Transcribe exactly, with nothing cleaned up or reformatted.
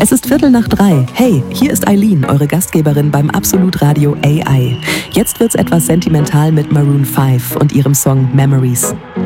Es ist Viertel nach drei. Hey, hier ist Eileen, eure Gastgeberin beim Absolut Radio A I. Jetzt wird's etwas sentimental mit Maroon fünf und ihrem Song Memories.